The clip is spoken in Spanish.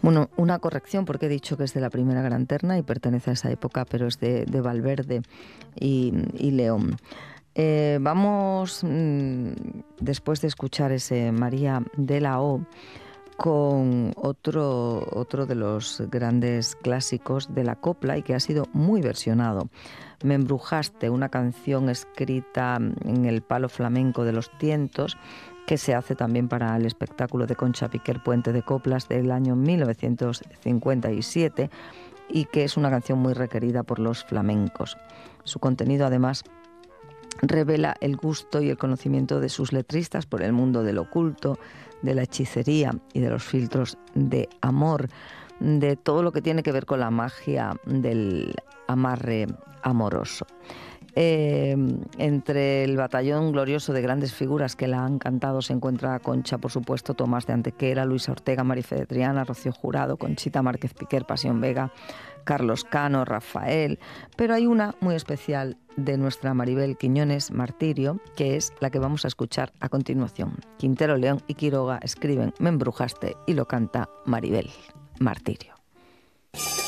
Bueno, una corrección, porque he dicho que es de la primera gran terna y pertenece a esa época, pero es de Valverde y León. Vamos, después de escuchar ese María de la O, con otro de los grandes clásicos de la copla y que ha sido muy versionado. Me embrujaste, una canción escrita en el palo flamenco de los tientos, que se hace también para el espectáculo de Concha Piquer Puente de Coplas del año 1957 y que es una canción muy requerida por los flamencos. Su contenido, además, revela el gusto y el conocimiento de sus letristas por el mundo del oculto, de la hechicería y de los filtros de amor, de todo lo que tiene que ver con la magia del amarre amoroso. Entre el batallón glorioso de grandes figuras que la han cantado se encuentra Concha, por supuesto, Tomás de Antequera, Luisa Ortega, Marife de Triana, Rocío Jurado, Conchita Márquez Piquer, Pasión Vega, Carlos Cano, Rafael, pero hay una muy especial de nuestra Maribel Quiñones, Martirio, que es la que vamos a escuchar a continuación. Quintero, León y Quiroga escriben Me embrujaste y lo canta Maribel, Martirio.